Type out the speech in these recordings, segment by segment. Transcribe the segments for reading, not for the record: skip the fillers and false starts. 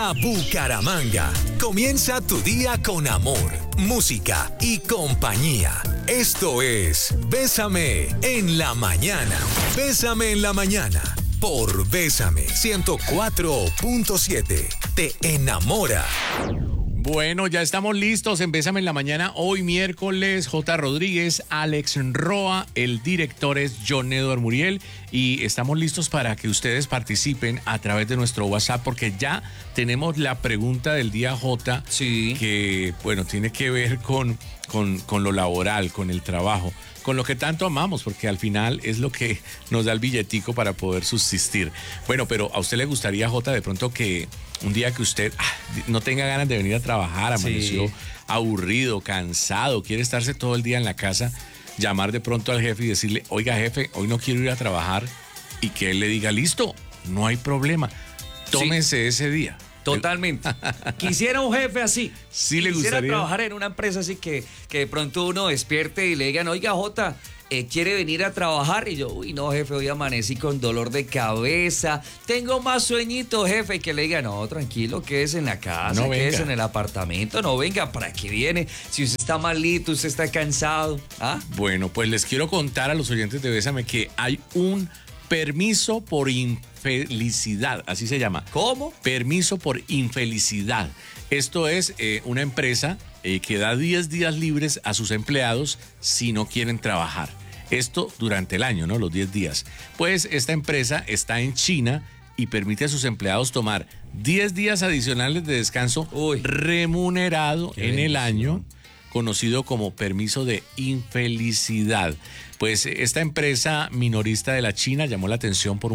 Llega Bucaramanga. Comienza tu día con amor, música y compañía. Esto es Bésame en la mañana. Bésame en la mañana. Por Bésame 104.7. Te enamora. Bueno, ya estamos listos en Bésame en la mañana. Hoy miércoles, J. Rodríguez, Alex Roa, el director es John Edward Muriel y estamos listos para que ustedes participen a través de nuestro WhatsApp porque ya tenemos la pregunta del día, J, sí, que bueno, tiene que ver con lo laboral, con el trabajo, con lo que tanto amamos, porque al final es lo que nos da el billetico para poder subsistir. Bueno, pero ¿a usted le gustaría, J, de pronto que un día que usted no tenga ganas de venir a trabajar, amaneció aburrido, cansado, quiere estarse todo el día en la casa, llamar de pronto al jefe y decirle, oiga jefe, hoy no quiero ir a trabajar, y que él le diga, listo, no hay problema, tómese ese día? Totalmente. Quisiera un jefe así. Sí, le Quisiera gustaría trabajar en una empresa así que de pronto uno despierte y le digan, oiga, Jota, ¿quiere venir a trabajar? Y yo, uy, no, jefe, hoy amanecí con dolor de cabeza. Tengo más sueñito, jefe. Y que le diga, no, tranquilo, quédese en la casa, no quédese en el apartamento. No venga, ¿para qué viene? Si usted está malito, usted está cansado. ¿Ah? Bueno, pues les quiero contar a los oyentes de Bésame que hay un permiso por infelicidad, así se llama. ¿Cómo? Permiso por infelicidad. Esto es una empresa que da 10 días libres a sus empleados si no quieren trabajar. Esto durante el año, ¿no? Los 10 días. Pues esta empresa está en China y permite a sus empleados tomar 10 días adicionales de descanso remunerado en el año, conocido como permiso de infelicidad. Pues esta empresa minorista de la China llamó la atención por una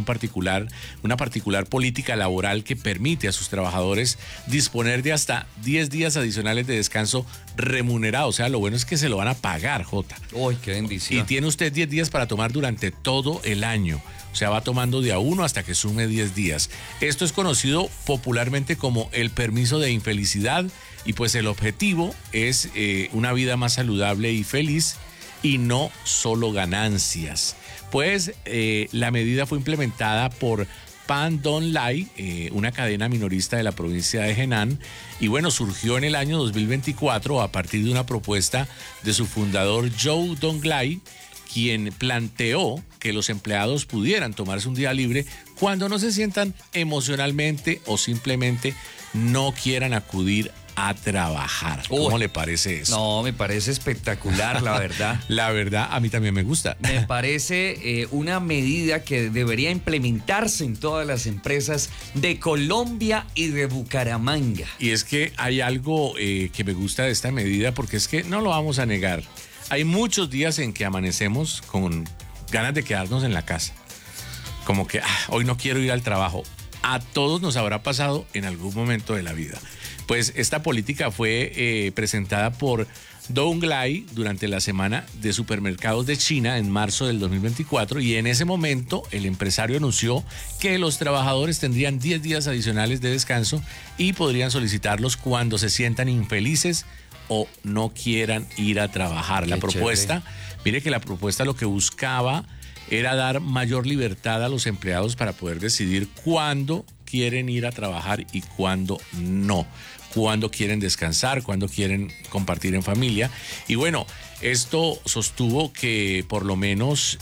particular política laboral que permite a sus trabajadores disponer de hasta 10 días adicionales de descanso remunerado. O sea, lo bueno es que se lo van a pagar, Jota. ¡Uy, qué bendición! Y tiene usted 10 días para tomar durante todo el año. O sea, va tomando de a uno hasta que sume 10 días. Esto es conocido popularmente como el permiso de infelicidad y pues el objetivo es una vida más saludable y feliz y no solo ganancias. Pues la medida fue implementada por Pan Dong Lai, una cadena minorista de la provincia de Henan, y bueno, surgió en el año 2024 a partir de una propuesta de su fundador Zhou Donglai, quien planteó que los empleados pudieran tomarse un día libre cuando no se sientan emocionalmente o simplemente no quieran acudir a trabajar. ¿Cómo le parece eso? No, me parece espectacular, la verdad. La verdad, a mí también me gusta. Me parece una medida que debería implementarse en todas las empresas de Colombia y de Bucaramanga. Y es que hay algo que me gusta de esta medida, porque es que no lo vamos a negar. Hay muchos días en que amanecemos con ganas de quedarnos en la casa. Como que hoy no quiero ir al trabajo. A todos nos habrá pasado en algún momento de la vida. Pues esta política fue presentada por Dong Lai durante la semana de supermercados de China en marzo del 2024 y en ese momento el empresario anunció que los trabajadores tendrían 10 días adicionales de descanso y podrían solicitarlos cuando se sientan infelices o no quieran ir a trabajar. La propuesta, mire que la propuesta lo que buscaba era dar mayor libertad a los empleados para poder decidir cuándo quieren ir a trabajar y cuándo no, cuándo quieren descansar, cuándo quieren compartir en familia. Y bueno, esto sostuvo que por lo menos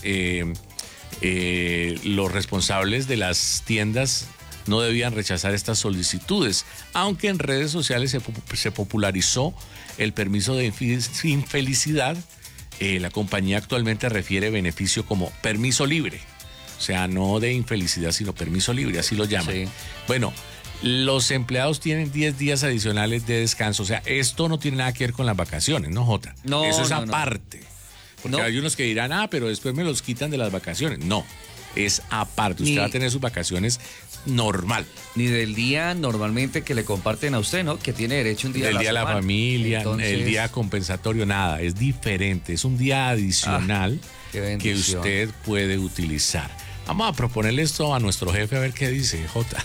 los responsables de las tiendas no debían rechazar estas solicitudes, aunque en redes sociales se popularizó el permiso de infelicidad. La compañía actualmente refiere beneficio como permiso libre, o sea, no de infelicidad, sino permiso libre, así lo llaman. Sí. Bueno, los empleados tienen 10 días adicionales de descanso, o sea, esto no tiene nada que ver con las vacaciones, ¿no, Jota? No, eso es no, aparte. Porque hay unos que dirán, pero después me los quitan de las vacaciones. No, es aparte. Usted va a tener sus vacaciones normal. Ni del día normalmente que le comparten a usted, ¿no? Que tiene derecho un día del a la día semana. De la familia, entonces, el día compensatorio, nada, es diferente, es un día adicional que usted puede utilizar. Vamos a proponerle esto a nuestro jefe a ver qué dice, Jota.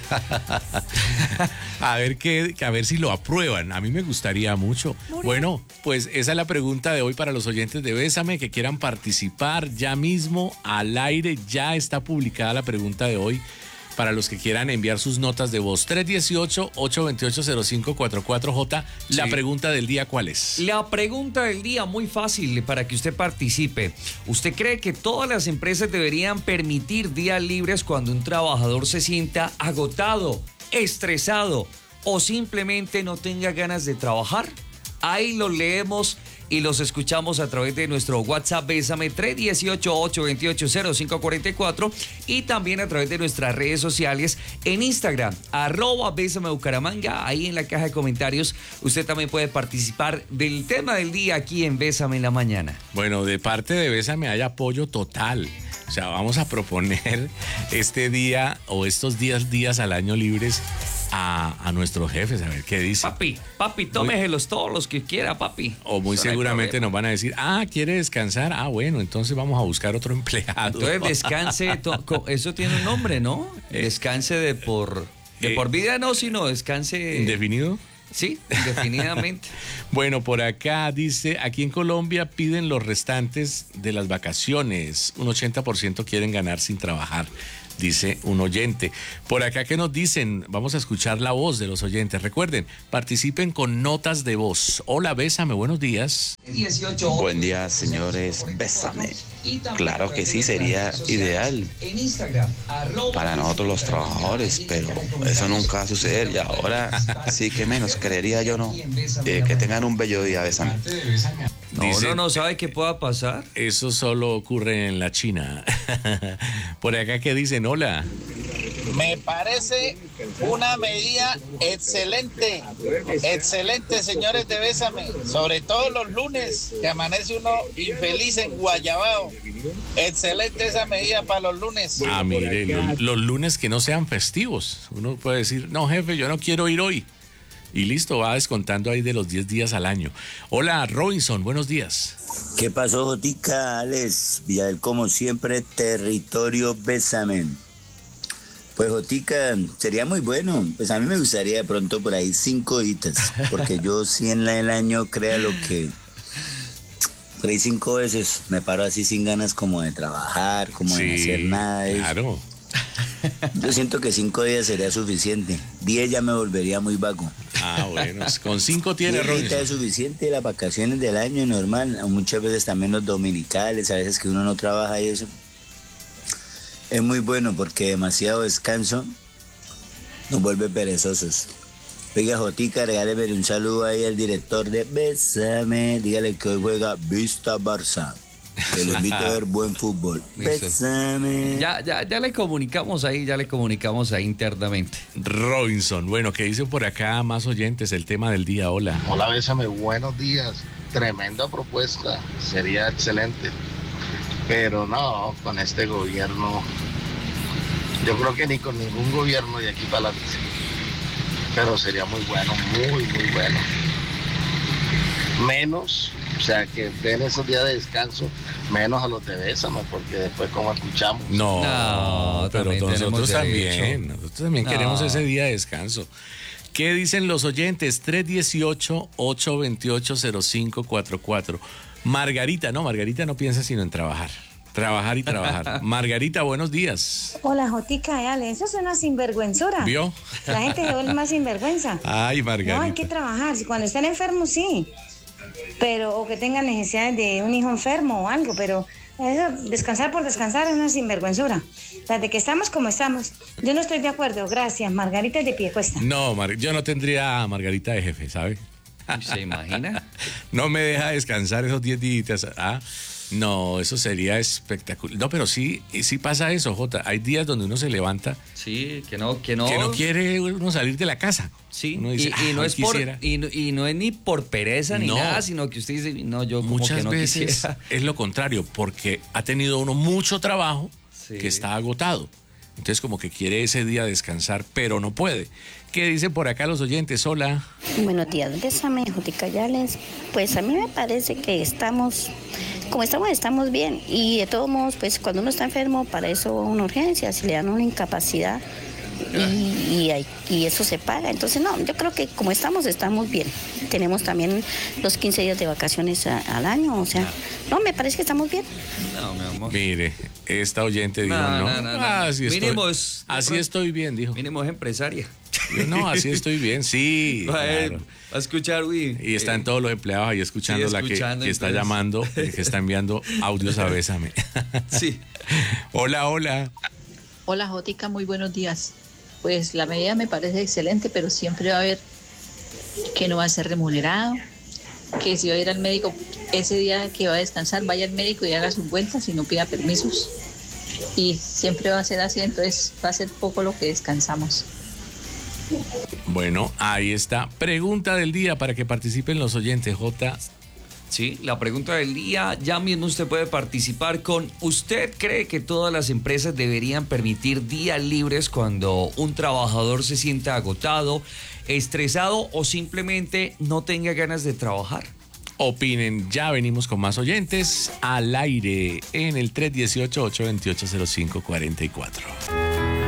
a ver si lo aprueban. A mí me gustaría mucho. Bueno, pues esa es la pregunta de hoy para los oyentes de Bésame que quieran participar ya mismo al aire. Ya está publicada la pregunta de hoy para los que quieran enviar sus notas de voz. 318-828-0544. J, la pregunta del día, ¿cuál es? La pregunta del día, muy fácil para que usted participe. ¿Usted cree que todas las empresas deberían permitir días libres cuando un trabajador se sienta agotado, estresado o simplemente no tenga ganas de trabajar? Ahí los leemos y los escuchamos a través de nuestro WhatsApp Bésame 318-828-0544 y también a través de nuestras redes sociales en Instagram, @Bésame Bucaramanga. Ahí en la caja de comentarios usted también puede participar del tema del día aquí en Bésame en la Mañana. Bueno, de parte de Bésame hay apoyo total. O sea, vamos a proponer este día o estos días al año libres a nuestros jefes, a ver qué dice. Papi, tómeselos todos los que quiera, papi. O muy seguramente nos van a decir, ¿quiere descansar? Bueno, entonces vamos a buscar otro empleado. Entonces descanse, eso tiene un nombre, ¿no? Descanse de por vida no, sino descanse... ¿Indefinido? Sí, indefinidamente. Bueno, por acá dice, aquí en Colombia piden los restantes de las vacaciones. Un 80% quieren ganar sin trabajar, dice un oyente. Por acá, ¿qué nos dicen? Vamos a escuchar la voz de los oyentes. Recuerden, participen con notas de voz. Hola, Bésame, buenos días. Buen día, señores, Bésame. Claro que sí, sería ideal para nosotros los trabajadores, pero eso nunca va a suceder y ahora sí que menos, creería yo, ¿no? Que tengan un bello día, Bésame. No sabe qué pueda pasar. Eso solo ocurre en la China. Por acá, ¿qué dicen? Hola. Me parece una medida excelente, señores de Bésame, sobre todo los lunes, que amanece uno infeliz en Guayabao. Excelente esa medida para los lunes. Mire, los lunes que no sean festivos. Uno puede decir, no, jefe, yo no quiero ir hoy. Y listo, va descontando ahí de los 10 días al año. Hola, Robinson, buenos días. ¿Qué pasó, Jotica? Alex Villadel, como siempre, territorio Bésame. Pues, Jotica, sería muy bueno. Pues a mí me gustaría de pronto por ahí 5 horitas, porque yo sí en el año, crea lo que... Por ahí 5 veces me paro así sin ganas como de trabajar, como de hacer nada de eso. Claro. Yo siento que 5 días sería suficiente. 10 ya me volvería muy vago. Bueno, con 5 tiene Robinson. Es suficiente las vacaciones del año normal. Muchas veces también los dominicales, a veces que uno no trabaja y eso. Es muy bueno porque demasiado descanso nos vuelve perezosos. Oiga, Jotica, regáleme un saludo ahí al director de Bésame. Dígale que hoy juega Vista Barça. Que lo invito a ver buen fútbol. Bésame. Ya le comunicamos ahí internamente. Robinson, bueno, ¿qué dice por acá más oyentes? El tema del día, hola. Hola, Bésame, buenos días. Tremenda propuesta, sería excelente. Pero no, con este gobierno, yo creo que ni con ningún gobierno de aquí para adelante. Pero sería muy bueno, muy bueno. Menos, o sea, que den esos días de descanso, menos a los de Bésame, porque después como escuchamos. No, pero nosotros también queremos ese día de descanso. ¿Qué dicen los oyentes? 318-828-0544. Margarita no piensa sino en trabajar. Trabajar y trabajar. Margarita, buenos días. Hola, Jotica, Ale, eso es una sinvergüenzura. ¿Vio? La gente se vuelve más sinvergüenza. Ay, Margarita. No, hay que trabajar. Si cuando están enfermos, sí. Pero, o que tengan necesidades de un hijo enfermo o algo, pero eso, descansar por descansar es una sinvergüenzura. O sea, de que estamos como estamos. Yo no estoy de acuerdo. Gracias, Margarita de Piecuesta. No, yo no tendría a Margarita de jefe, ¿sabe? ¿Se imagina? No me deja descansar esos 10 días. No, eso sería espectacular. No, pero sí pasa eso, Jota. Hay días donde uno se levanta. Sí, que no quiere uno salir de la casa. Sí, uno dice, y no es y no es ni por pereza ni nada, sino que usted dice, no, yo como muchas que no veces quisiera. Es lo contrario, porque ha tenido uno mucho trabajo que está agotado. Entonces como que quiere ese día descansar, pero no puede. ¿Qué dicen por acá los oyentes? Hola. Buenos días, Bésame, Jotica Yales. Pues a mí me parece que estamos bien. Y de todos modos, pues cuando uno está enfermo, para eso una urgencia, si le dan una incapacidad, y eso se paga. Entonces, no, yo creo que como estamos bien. Tenemos también los 15 días de vacaciones al año, o sea, no, me parece que estamos bien. No, mi amor. Mire, esta oyente dijo, no. Así estoy bien, dijo. Mínimo es empresaria. No, así estoy bien, sí. Claro. Va a escuchar, uy. Y están todos los empleados ahí escuchando, sí, la que está llamando, que está enviando audios a Bésame. Sí. Hola. Hola, Jotica, muy buenos días. Pues la medida me parece excelente, pero siempre va a haber que no va a ser remunerado, que si va a ir al médico ese día que va a descansar, vaya al médico y haga sus vueltas y no pida permisos. Y siempre va a ser así, entonces va a ser poco lo que descansamos. Bueno, ahí está. Pregunta del día para que participen los oyentes, Jota. Sí, la pregunta del día, ya mismo usted puede participar con ¿usted cree que todas las empresas deberían permitir días libres cuando un trabajador se sienta agotado, estresado o simplemente no tenga ganas de trabajar? Opinen, ya venimos con más oyentes al aire en el 318-828-0544.